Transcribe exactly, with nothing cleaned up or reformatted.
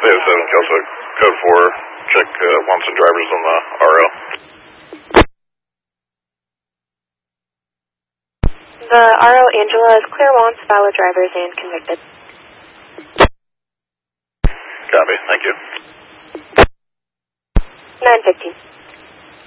Data seven, Kelso, code four, check uh, wants and drivers on the R O. The R O Angela is clear wants, valid drivers, and convicted. Copy, thank you. nine fifteen.